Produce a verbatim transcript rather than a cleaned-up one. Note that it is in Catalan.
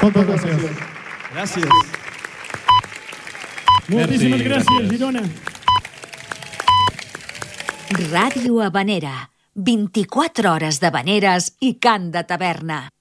Moltes gràcies. Gràcies. Moltíssimes gràcies, Girona. Ràdio Habanera. vint-i-quatre hores d'habaneres i cant de taverna.